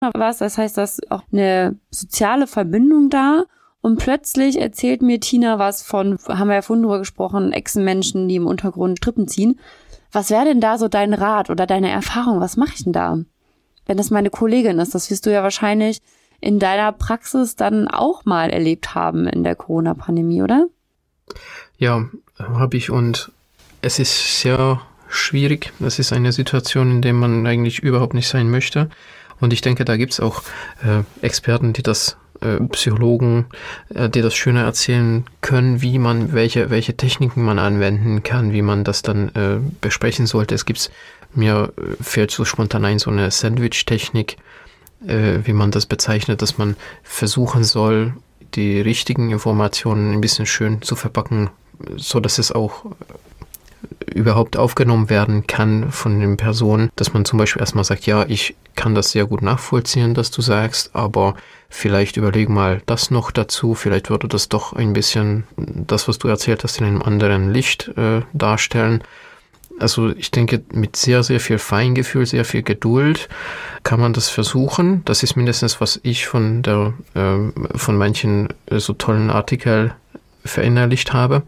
was. Das heißt, da ist auch eine soziale Verbindung da. Und plötzlich erzählt mir Tina was von, haben wir ja vorhin drüber gesprochen, Echsenmenschen, die im Untergrund Strippen ziehen. Was wäre denn da so dein Rat oder deine Erfahrung? Was mache ich denn da? Wenn das meine Kollegin ist, das wirst du ja wahrscheinlich in deiner Praxis dann auch mal erlebt haben in der Corona-Pandemie, oder? Ja, habe ich, und es ist sehr schwierig. Das ist eine Situation, in der man eigentlich überhaupt nicht sein möchte. Und ich denke, da gibt es auch Experten, die das Psychologen, die das schöner erzählen können, wie man, welche Techniken man anwenden kann, wie man das dann besprechen sollte. Mir fällt so spontan ein, so eine Sandwich-Technik, wie man das bezeichnet, dass man versuchen soll, die richtigen Informationen ein bisschen schön zu verpacken, so dass es auch überhaupt aufgenommen werden kann von den Personen, dass man zum Beispiel erstmal sagt, ja, ich kann das sehr gut nachvollziehen, dass du sagst, aber vielleicht überleg mal das noch dazu, vielleicht würde das doch ein bisschen das, was du erzählt hast, in einem anderen Licht darstellen. Also ich denke, mit sehr, sehr viel Feingefühl, sehr viel Geduld kann man das versuchen. Das ist mindestens, was ich von manchen so tollen Artikeln verinnerlicht habe.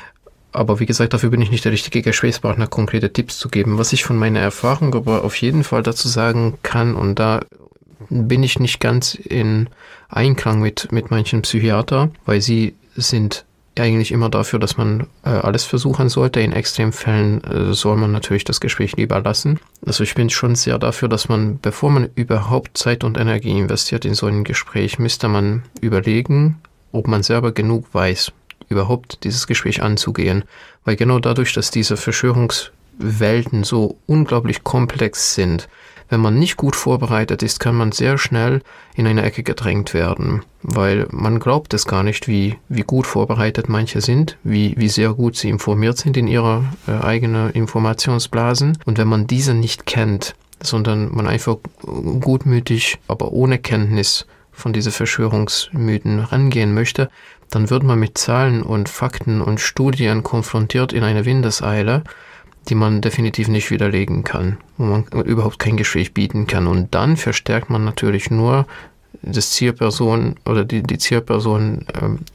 Aber wie gesagt, dafür bin ich nicht der richtige Gesprächspartner, konkrete Tipps zu geben. Was ich von meiner Erfahrung aber auf jeden Fall dazu sagen kann, und da bin ich nicht ganz in Einklang mit manchen Psychiater, weil sie sind eigentlich immer dafür, dass man alles versuchen sollte. In Extremfällen soll man natürlich das Gespräch lieber lassen. Also ich bin schon sehr dafür, dass man, bevor man überhaupt Zeit und Energie investiert in so ein Gespräch, müsste man überlegen, ob man selber genug weiß, überhaupt dieses Gespräch anzugehen. Weil genau dadurch, dass diese Verschwörungswelten so unglaublich komplex sind, wenn man nicht gut vorbereitet ist, kann man sehr schnell in eine Ecke gedrängt werden, weil man glaubt es gar nicht, wie gut vorbereitet manche sind, wie sehr gut sie informiert sind in ihrer eigenen Informationsblasen. Und wenn man diese nicht kennt, sondern man einfach gutmütig, aber ohne Kenntnis von diesen Verschwörungsmythen rangehen möchte, dann wird man mit Zahlen und Fakten und Studien konfrontiert in einer Windeseile, die man definitiv nicht widerlegen kann, wo man überhaupt kein Gespräch bieten kann. Und dann verstärkt man natürlich nur das Zielperson oder die Zielperson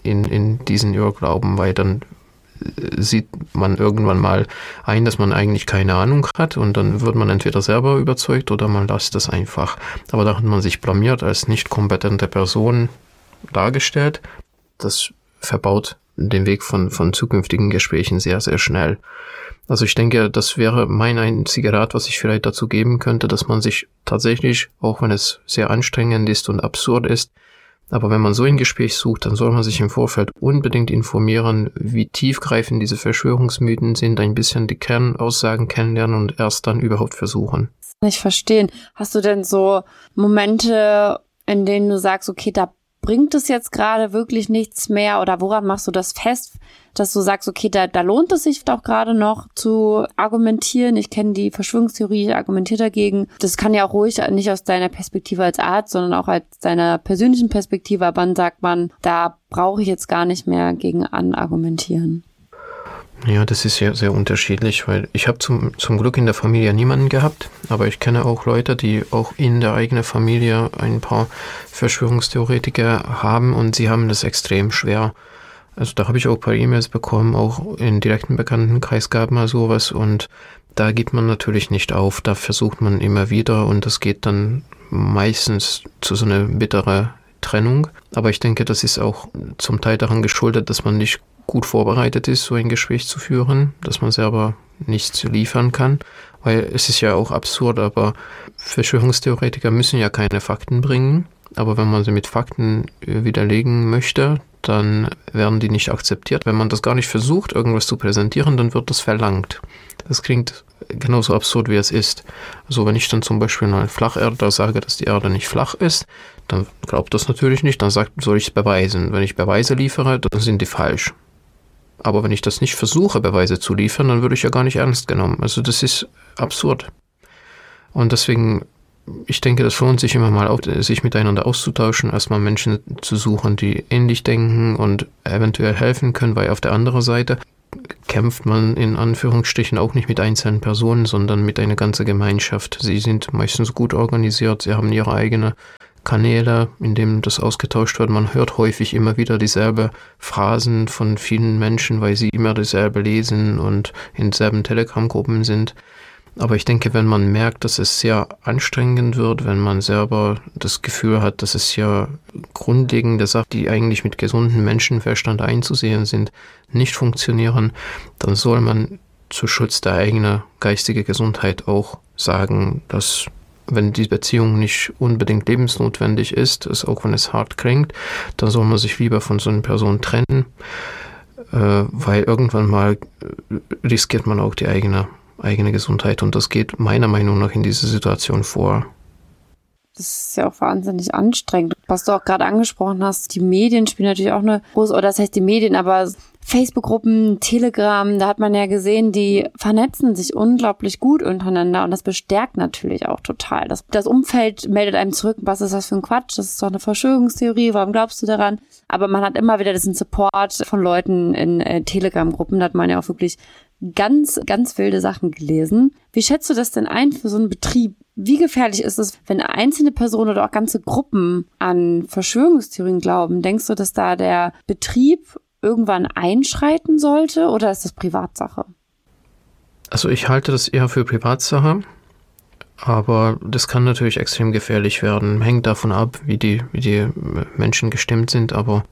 in diesen Irrglauben, weil dann sieht man irgendwann mal ein, dass man eigentlich keine Ahnung hat, und dann wird man entweder selber überzeugt oder man lässt es einfach. Aber da hat man sich blamiert, als nicht kompetente Person dargestellt. Das verbaut den Weg von zukünftigen Gesprächen sehr, sehr schnell. Also ich denke, das wäre mein einziger Rat, was ich vielleicht dazu geben könnte, dass man sich tatsächlich, auch wenn es sehr anstrengend ist und absurd ist, aber wenn man so ein Gespräch sucht, dann soll man sich im Vorfeld unbedingt informieren, wie tiefgreifend diese Verschwörungsmythen sind, ein bisschen die Kernaussagen kennenlernen und erst dann überhaupt versuchen. Nicht verstehen. Hast du denn so Momente, in denen du sagst, okay, da bringt es jetzt gerade wirklich nichts mehr, oder woran machst du das fest, dass du sagst, okay, da lohnt es sich doch gerade noch zu argumentieren. Ich kenne die Verschwörungstheorie, ich argumentiere dagegen. Das kann ja auch ruhig nicht aus deiner Perspektive als Arzt, sondern auch als deiner persönlichen Perspektive. Aber dann sagt man, da brauche ich jetzt gar nicht mehr gegen anargumentieren. Ja, das ist sehr, sehr unterschiedlich, weil ich habe zum Glück in der Familie niemanden gehabt, aber ich kenne auch Leute, die auch in der eigenen Familie ein paar Verschwörungstheoretiker haben, und sie haben das extrem schwer. Also da habe ich auch ein paar E-Mails bekommen, auch in direkten Bekanntenkreis gab mal sowas, und da gibt man natürlich nicht auf, da versucht man immer wieder, und das geht dann meistens zu so einer bitteren Trennung. Aber ich denke, das ist auch zum Teil daran geschuldet, dass man nicht gut vorbereitet ist, so ein Gespräch zu führen, dass man selber nichts liefern kann, weil es ist ja auch absurd, aber Verschwörungstheoretiker müssen ja keine Fakten bringen, aber wenn man sie mit Fakten widerlegen möchte, dann werden die nicht akzeptiert. Wenn man das gar nicht versucht, irgendwas zu präsentieren, dann wird das verlangt. Das klingt genauso absurd, wie es ist. Also wenn ich dann zum Beispiel mal Flacherdler sage, dass die Erde nicht flach ist, dann glaubt das natürlich nicht, dann soll ich es beweisen. Wenn ich Beweise liefere, dann sind die falsch. Aber wenn ich das nicht versuche, Beweise zu liefern, dann würde ich ja gar nicht ernst genommen. Also das ist absurd. Und deswegen, ich denke, das lohnt sich immer mal, sich miteinander auszutauschen, erstmal Menschen zu suchen, die ähnlich denken und eventuell helfen können, weil auf der anderen Seite kämpft man in Anführungsstrichen auch nicht mit einzelnen Personen, sondern mit einer ganzen Gemeinschaft. Sie sind meistens gut organisiert, sie haben ihre eigenen Kanäle, in denen das ausgetauscht wird. Man hört häufig immer wieder dieselbe Phrasen von vielen Menschen, weil sie immer dasselbe lesen und in derselben Telegram-Gruppen sind. Aber ich denke, wenn man merkt, dass es sehr anstrengend wird, wenn man selber das Gefühl hat, dass es ja grundlegende Sachen, die eigentlich mit gesundem Menschenverstand einzusehen sind, nicht funktionieren, dann soll man zu Schutz der eigenen geistigen Gesundheit auch sagen, dass wenn die Beziehung nicht unbedingt lebensnotwendig ist, auch wenn es hart klingt, dann soll man sich lieber von so einer Person trennen, weil irgendwann mal riskiert man auch die eigene Gesundheit und das geht meiner Meinung nach in dieser Situation vor. Das ist ja auch wahnsinnig anstrengend. Was du auch gerade angesprochen hast, die Medien spielen natürlich auch eine große, oder das heißt die Medien, aber Facebook-Gruppen, Telegram, da hat man ja gesehen, die vernetzen sich unglaublich gut untereinander und das bestärkt natürlich auch total. Das Umfeld meldet einem zurück, was ist das für ein Quatsch, das ist doch eine Verschwörungstheorie, warum glaubst du daran? Aber man hat immer wieder diesen Support von Leuten in Telegram-Gruppen, da hat man ja auch wirklich ganz, ganz wilde Sachen gelesen. Wie schätzt du das denn ein für so einen Betrieb? Wie gefährlich ist es, wenn einzelne Personen oder auch ganze Gruppen an Verschwörungstheorien glauben? Denkst du, dass da der Betrieb irgendwann einschreiten sollte oder ist das Privatsache? Also ich halte das eher für Privatsache, aber das kann natürlich extrem gefährlich werden. Hängt davon ab, wie die Menschen gestimmt sind, aber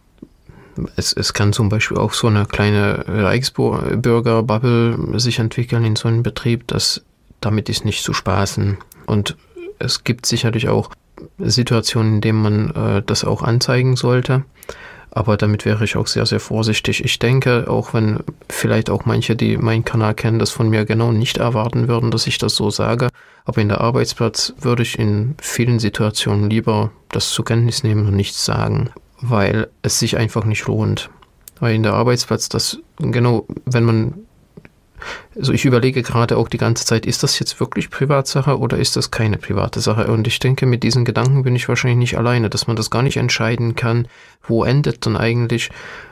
es kann zum Beispiel auch so eine kleine Reichsbürger-Bubble sich entwickeln in so einem Betrieb, damit ist nicht zu spaßen. Und es gibt sicherlich auch Situationen, in denen man das auch anzeigen sollte. Aber damit wäre ich auch sehr, sehr vorsichtig. Ich denke, auch wenn vielleicht auch manche, die meinen Kanal kennen, das von mir genau nicht erwarten würden, dass ich das so sage. Aber in der Arbeitsplatz würde ich in vielen Situationen lieber das zur Kenntnis nehmen und nichts sagen, weil es sich einfach nicht lohnt. Weil in der Arbeitsplatz, also ich überlege gerade auch die ganze Zeit, ist das jetzt wirklich Privatsache oder ist das keine private Sache? Und ich denke, mit diesen Gedanken bin ich wahrscheinlich nicht alleine, dass man das gar nicht entscheiden kann, wo endet dann eigentlich,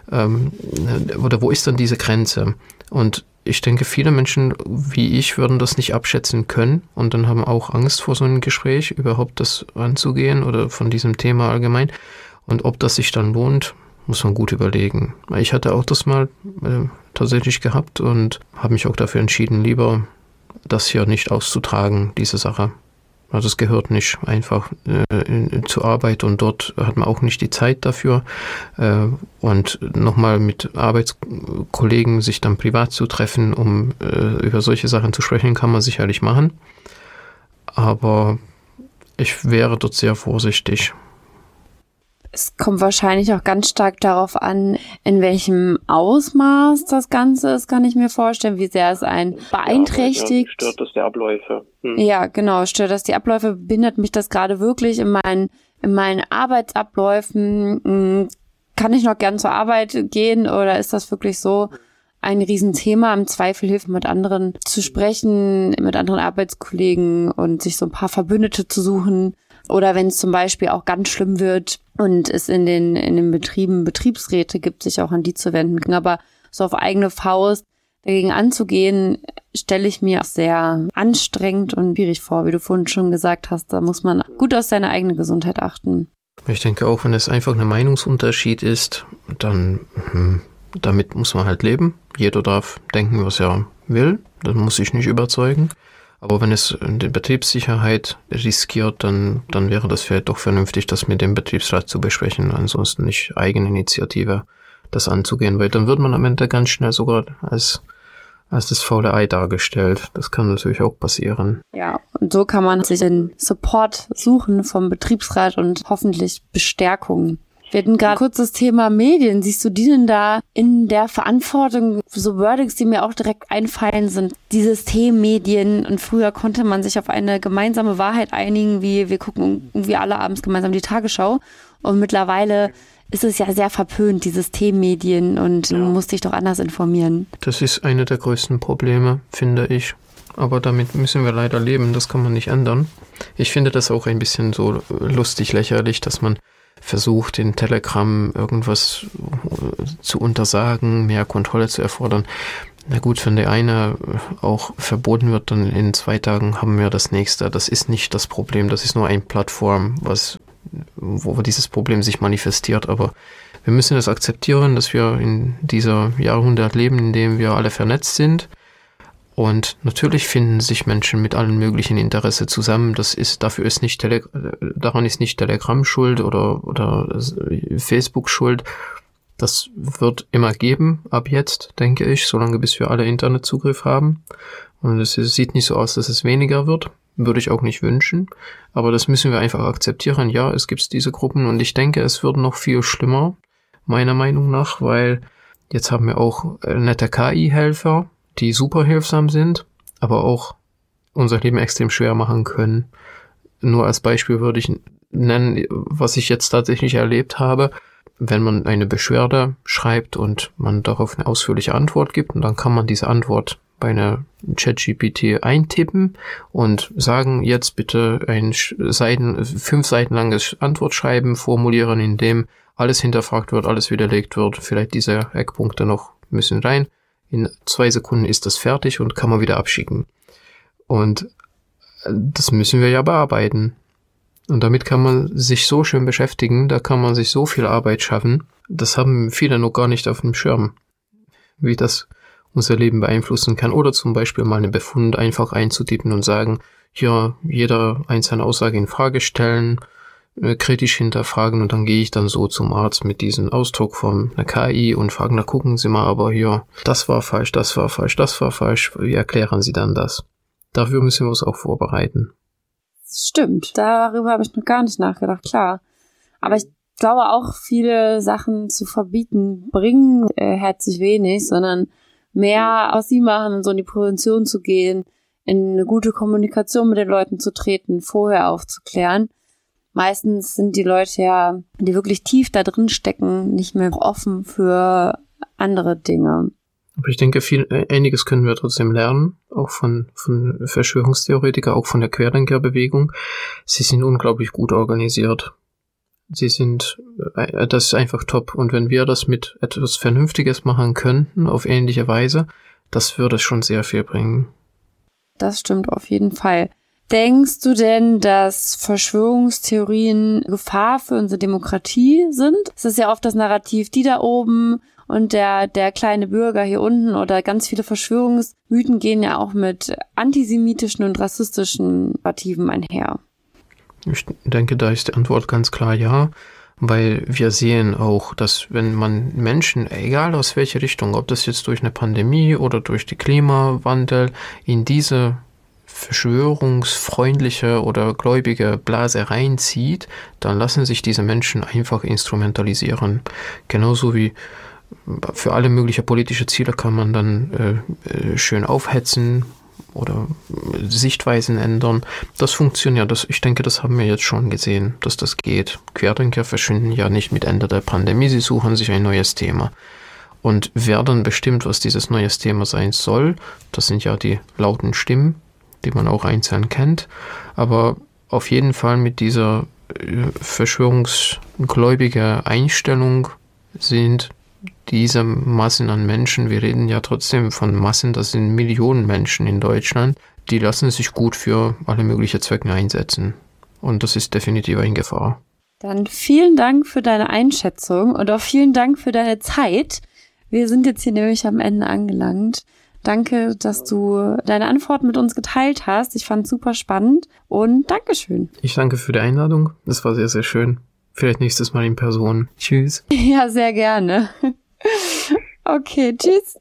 oder wo ist dann diese Grenze? Und ich denke, viele Menschen wie ich würden das nicht abschätzen können und dann haben auch Angst vor so einem Gespräch, überhaupt das anzugehen oder von diesem Thema allgemein. Und ob das sich dann lohnt, muss man gut überlegen. Ich hatte auch das mal tatsächlich gehabt und habe mich auch dafür entschieden, lieber das hier nicht auszutragen, diese Sache. Also es gehört nicht einfach zur Arbeit und dort hat man auch nicht die Zeit dafür. Und nochmal mit Arbeitskollegen sich dann privat zu treffen, um über solche Sachen zu sprechen, kann man sicherlich machen. Aber ich wäre dort sehr vorsichtig. Es kommt wahrscheinlich auch ganz stark darauf an, in welchem Ausmaß das Ganze ist, kann ich mir vorstellen, wie sehr es einen beeinträchtigt. Ja, stört das die Abläufe? Ja, genau, stört das die Abläufe, behindert mich das gerade wirklich in meinen Arbeitsabläufen? Kann ich noch gern zur Arbeit gehen oder ist das wirklich so ein Riesenthema? Im Zweifel hilft mit anderen zu sprechen, mit anderen Arbeitskollegen und sich so ein paar Verbündete zu suchen. Oder wenn es zum Beispiel auch ganz schlimm wird und es in den Betrieben Betriebsräte gibt, sich auch an die zu wenden. Aber so auf eigene Faust dagegen anzugehen, stelle ich mir sehr anstrengend und schwierig vor. Wie du vorhin schon gesagt hast, da muss man gut auf seine eigene Gesundheit achten. Ich denke auch, wenn es einfach ein Meinungsunterschied ist, dann damit muss man halt leben. Jeder darf denken, was er will. Das muss sich nicht überzeugen. Aber wenn es die Betriebssicherheit riskiert, dann wäre das vielleicht doch vernünftig, das mit dem Betriebsrat zu besprechen. Ansonsten nicht Eigeninitiative das anzugehen, weil dann wird man am Ende ganz schnell sogar als das faule Ei dargestellt. Das kann natürlich auch passieren. Ja, und so kann man sich den Support suchen vom Betriebsrat und hoffentlich Bestärkung. Wir hatten gerade kurz das Thema Medien. Siehst du die denn da in der Verantwortung? So Wordings, die mir auch direkt einfallen, sind die Systemmedien. Und früher konnte man sich auf eine gemeinsame Wahrheit einigen, wie wir gucken irgendwie alle abends gemeinsam die Tagesschau. Und mittlerweile ist es ja sehr verpönt, die Systemmedien. Und man muss dich doch anders informieren. Das ist eine der größten Probleme, finde ich. Aber damit müssen wir leider leben. Das kann man nicht ändern. Ich finde das auch ein bisschen so lustig, lächerlich, dass man versucht, in Telegram irgendwas zu untersagen, mehr Kontrolle zu erfordern. Na gut, wenn der eine auch verboten wird, dann in 2 Tagen haben wir das nächste. Das ist nicht das Problem, das ist nur eine Plattform, wo dieses Problem sich manifestiert. Aber wir müssen es akzeptieren, dass wir in dieser Jahrhundert leben, in dem wir alle vernetzt sind. Und natürlich finden sich Menschen mit allen möglichen Interessen zusammen. Daran ist nicht Telegram schuld oder Facebook schuld. Das wird immer geben, ab jetzt, denke ich, solange bis wir alle Internetzugriff haben. Und es sieht nicht so aus, dass es weniger wird. Würde ich auch nicht wünschen. Aber das müssen wir einfach akzeptieren. Ja, es gibt diese Gruppen und ich denke, es wird noch viel schlimmer, meiner Meinung nach, weil jetzt haben wir auch nette KI-Helfer, die super hilfsam sind, aber auch unser Leben extrem schwer machen können. Nur als Beispiel würde ich nennen, was ich jetzt tatsächlich erlebt habe. Wenn man eine Beschwerde schreibt und man darauf eine ausführliche Antwort gibt, und dann kann man diese Antwort bei einer ChatGPT eintippen und sagen, jetzt bitte ein 5 Seiten langes Antwortschreiben formulieren, in dem alles hinterfragt wird, alles widerlegt wird, vielleicht diese Eckpunkte noch müssen rein. In 2 Sekunden ist das fertig und kann man wieder abschicken. Und das müssen wir ja bearbeiten. Und damit kann man sich so schön beschäftigen, da kann man sich so viel Arbeit schaffen. Das haben viele noch gar nicht auf dem Schirm, wie das unser Leben beeinflussen kann. Oder zum Beispiel mal einen Befund einfach einzutippen und sagen, hier jeder einzelne Aussage in Frage stellen, kritisch hinterfragen und dann gehe ich dann so zum Arzt mit diesem Ausdruck von einer KI und frage, na gucken Sie mal, aber hier, das war falsch, das war falsch, das war falsch, wie erklären Sie dann das? Dafür müssen wir uns auch vorbereiten. Stimmt, darüber habe ich noch gar nicht nachgedacht, klar. Aber ich glaube auch, viele Sachen zu verbieten bringen herzlich wenig, sondern mehr aus sie machen und so in die Prävention zu gehen, in eine gute Kommunikation mit den Leuten zu treten, vorher aufzuklären. Meistens sind die Leute ja, die wirklich tief da drin stecken, nicht mehr offen für andere Dinge. Aber ich denke, einiges können wir trotzdem lernen, auch von Verschwörungstheoretikern, auch von der Querdenkerbewegung. Sie sind unglaublich gut organisiert. Das ist einfach top. Und wenn wir das mit etwas Vernünftiges machen könnten, auf ähnliche Weise, das würde schon sehr viel bringen. Das stimmt auf jeden Fall. Denkst du denn, dass Verschwörungstheorien Gefahr für unsere Demokratie sind? Es ist ja oft das Narrativ, die da oben und der kleine Bürger hier unten, oder ganz viele Verschwörungsmythen gehen ja auch mit antisemitischen und rassistischen Narrativen einher. Ich denke, da ist die Antwort ganz klar ja, weil wir sehen auch, dass wenn man Menschen, egal aus welcher Richtung, ob das jetzt durch eine Pandemie oder durch den Klimawandel, in diese verschwörungsfreundliche oder gläubige Blase reinzieht, dann lassen sich diese Menschen einfach instrumentalisieren. Genauso wie für alle möglichen politische Ziele kann man dann schön aufhetzen oder Sichtweisen ändern. Das funktioniert. Ich denke, das haben wir jetzt schon gesehen, dass das geht. Querdenker verschwinden ja nicht mit Ende der Pandemie, sie suchen sich ein neues Thema. Und wer dann bestimmt, was dieses neues Thema sein soll, das sind ja die lauten Stimmen, die man auch einzeln kennt. Aber auf jeden Fall mit dieser verschwörungsgläubige Einstellung sind diese Massen an Menschen, wir reden ja trotzdem von Massen, das sind Millionen Menschen in Deutschland, die lassen sich gut für alle möglichen Zwecke einsetzen. Und das ist definitiv eine Gefahr. Dann vielen Dank für deine Einschätzung und auch vielen Dank für deine Zeit. Wir sind jetzt hier nämlich am Ende angelangt. Danke, dass du deine Antworten mit uns geteilt hast. Ich fand es super spannend und Dankeschön. Ich danke für die Einladung. Das war sehr, sehr schön. Vielleicht nächstes Mal in Person. Tschüss. Ja, sehr gerne. Okay, tschüss.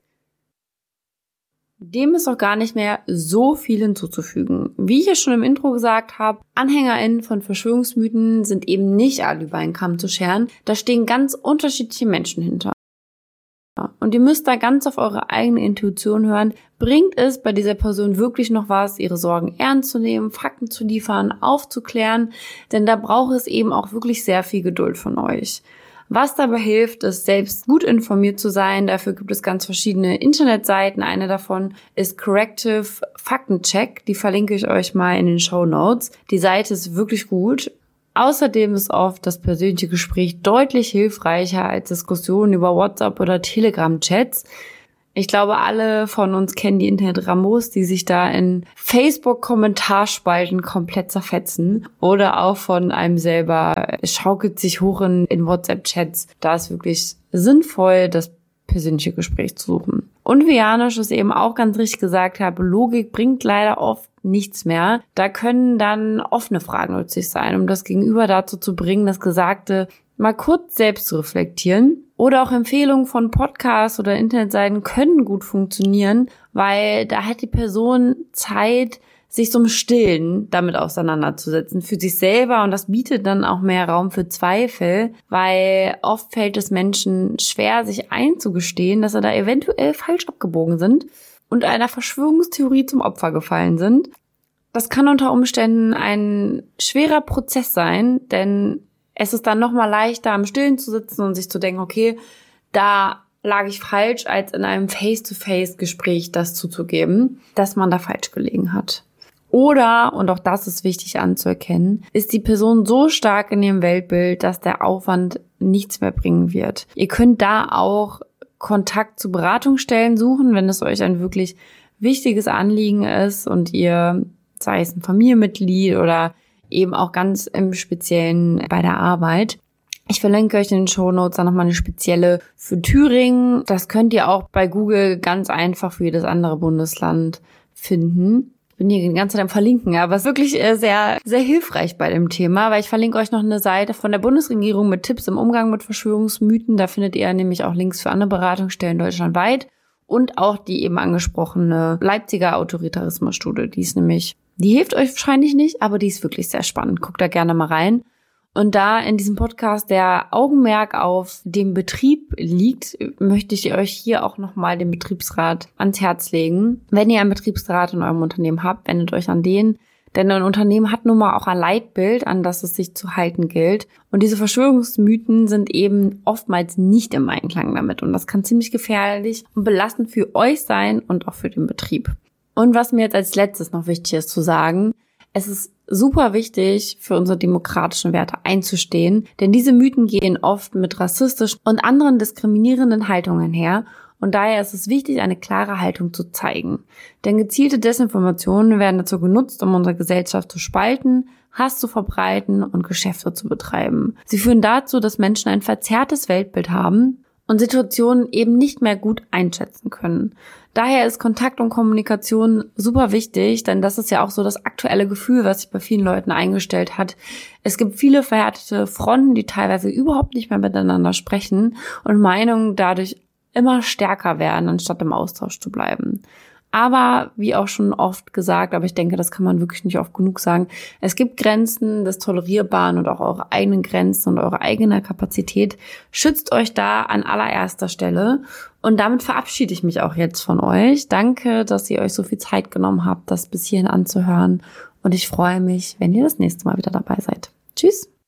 Dem ist auch gar nicht mehr so viel hinzuzufügen. Wie ich ja schon im Intro gesagt habe, AnhängerInnen von Verschwörungsmythen sind eben nicht alle über einen Kamm zu scheren. Da stehen ganz unterschiedliche Menschen hinter. Und ihr müsst da ganz auf eure eigene Intuition hören. Bringt es bei dieser Person wirklich noch was, ihre Sorgen ernst zu nehmen, Fakten zu liefern, aufzuklären? Denn da braucht es eben auch wirklich sehr viel Geduld von euch. Was dabei hilft, ist selbst gut informiert zu sein. Dafür gibt es ganz verschiedene Internetseiten. Eine davon ist Corrective Faktencheck. Die verlinke ich euch mal in den Shownotes. Die Seite ist wirklich gut. Außerdem ist oft das persönliche Gespräch deutlich hilfreicher als Diskussionen über WhatsApp oder Telegram-Chats. Ich glaube, alle von uns kennen die Internet-Ramos, die sich da in Facebook-Kommentarspalten komplett zerfetzen. Oder auch von einem selber, es schaukelt sich hoch in WhatsApp-Chats. Da ist wirklich sinnvoll, das persönliche Gespräch zu suchen. Und wie Janusz es eben auch ganz richtig gesagt hat, Logik bringt leider oft nichts mehr. Da können dann offene Fragen nützlich sein, um das Gegenüber dazu zu bringen, das Gesagte mal kurz selbst zu reflektieren. Oder auch Empfehlungen von Podcasts oder Internetseiten können gut funktionieren, weil da hat die Person Zeit, sich so im Stillen damit auseinanderzusetzen für sich selber, und das bietet dann auch mehr Raum für Zweifel, weil oft fällt es Menschen schwer, sich einzugestehen, dass sie da eventuell falsch abgebogen sind und einer Verschwörungstheorie zum Opfer gefallen sind. Das kann unter Umständen ein schwerer Prozess sein, denn es ist dann nochmal leichter, im Stillen zu sitzen und sich zu denken, okay, da lag ich falsch, als in einem Face-to-Face-Gespräch das zuzugeben, dass man da falsch gelegen hat. Oder, und auch das ist wichtig anzuerkennen, ist die Person so stark in ihrem Weltbild, dass der Aufwand nichts mehr bringen wird. Ihr könnt da auch Kontakt zu Beratungsstellen suchen, wenn es euch ein wirklich wichtiges Anliegen ist und ihr, sei es ein Familienmitglied oder eben auch ganz im Speziellen bei der Arbeit. Ich verlinke euch in den Shownotes dann nochmal eine spezielle für Thüringen. Das könnt ihr auch bei Google ganz einfach für jedes andere Bundesland finden. Ich bin hier die ganze Zeit am Verlinken, aber es ist wirklich sehr, sehr hilfreich bei dem Thema, weil ich verlinke euch noch eine Seite von der Bundesregierung mit Tipps im Umgang mit Verschwörungsmythen. Da findet ihr nämlich auch Links für andere Beratungsstellen deutschlandweit und auch die eben angesprochene Leipziger Autoritarismusstudie. Die hilft euch wahrscheinlich nicht, aber die ist wirklich sehr spannend. Guckt da gerne mal rein. Und da in diesem Podcast der Augenmerk auf dem Betrieb liegt, möchte ich euch hier auch nochmal den Betriebsrat ans Herz legen. Wenn ihr einen Betriebsrat in eurem Unternehmen habt, wendet euch an den. Denn ein Unternehmen hat nun mal auch ein Leitbild, an das es sich zu halten gilt. Und diese Verschwörungsmythen sind eben oftmals nicht im Einklang damit. Und das kann ziemlich gefährlich und belastend für euch sein und auch für den Betrieb. Und was mir jetzt als letztes noch wichtig ist zu sagen, es ist super wichtig, für unsere demokratischen Werte einzustehen, denn diese Mythen gehen oft mit rassistischen und anderen diskriminierenden Haltungen her, und daher ist es wichtig, eine klare Haltung zu zeigen. Denn gezielte Desinformationen werden dazu genutzt, um unsere Gesellschaft zu spalten, Hass zu verbreiten und Geschäfte zu betreiben. Sie führen dazu, dass Menschen ein verzerrtes Weltbild haben und Situationen eben nicht mehr gut einschätzen können. Daher ist Kontakt und Kommunikation super wichtig, denn das ist ja auch so das aktuelle Gefühl, was sich bei vielen Leuten eingestellt hat. Es gibt viele verhärtete Fronten, die teilweise überhaupt nicht mehr miteinander sprechen und Meinungen dadurch immer stärker werden, anstatt im Austausch zu bleiben. Aber, wie auch schon oft gesagt, aber ich denke, das kann man wirklich nicht oft genug sagen, es gibt Grenzen des Tolerierbaren und auch eure eigenen Grenzen und eure eigene Kapazität. Schützt euch da an allererster Stelle. Und damit verabschiede ich mich auch jetzt von euch. Danke, dass ihr euch so viel Zeit genommen habt, das bis hierhin anzuhören. Und ich freue mich, wenn ihr das nächste Mal wieder dabei seid. Tschüss!